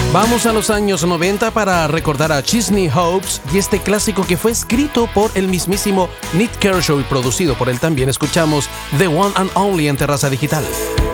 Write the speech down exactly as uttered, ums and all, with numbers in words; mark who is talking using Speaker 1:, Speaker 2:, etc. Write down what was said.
Speaker 1: Vamos a los años noventa para recordar a Chesney Hopes y este clásico que fue escrito por el mismísimo Nick Kershaw y producido por él también. Escuchamos The One and Only en Terraza Digital.